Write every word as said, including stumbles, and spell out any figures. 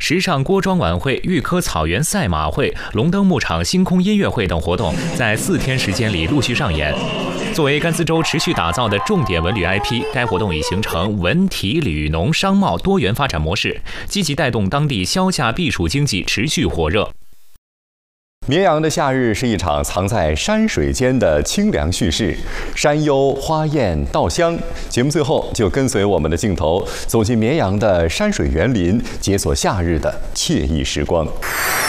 时尚锅庄晚会、玉科草原赛马会、龙灯牧场星空音乐会等活动在四天时间里陆续上演。作为甘孜州持续打造的重点文旅 I P， 该活动已形成文体旅农商贸多元发展模式，积极带动当地销价避暑经济持续火热。 绵阳的夏日是一场藏在山水间的清凉叙事，山幽花艳稻香。节目最后就跟随我们的镜头，走进绵阳的山水园林，解锁夏日的惬意时光。